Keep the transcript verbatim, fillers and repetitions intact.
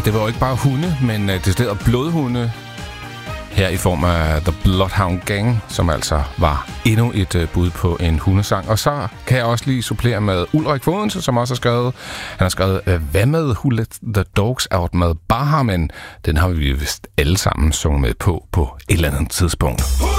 det var jo ikke bare hunde, men uh, det er blodhunde her i form af The Bloodhound Gang, som altså var endnu et uh, bud på en hundesang. Og så kan jeg også lige supplere med Ulrik Fodense, som også har skrevet, han har skrevet, uh, hvad med Who Let the Dogs Out med Baha, men den har vi vist alle sammen sunget med på på et eller andet tidspunkt.